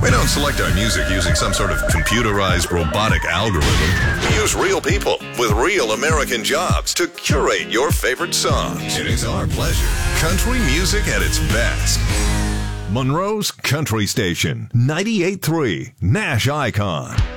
We don't select our music using some sort of computerized robotic algorithm. We use real people with real American jobs to curate your favorite songs. It is our pleasure. Country music at its best. Monroe's Country Station, 98.3 Nash Icon.